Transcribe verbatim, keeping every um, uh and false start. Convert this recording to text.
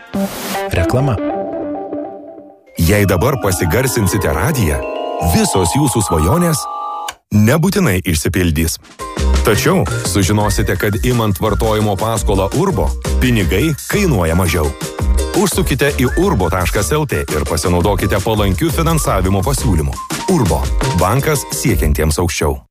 Reklama. Jei dabar pasigarsinsite radiją, visos jūsų svajonės nebūtinai išsipildys. Tačiau sužinosite, kad imant vartojimo paskolą Urbo, pinigai kainuoja mažiau. Užsukite į urbo taškas lt ir pasinaudokite palankių finansavimo pasiūlymų. Urbo – bankas siekiantiems aukščiau.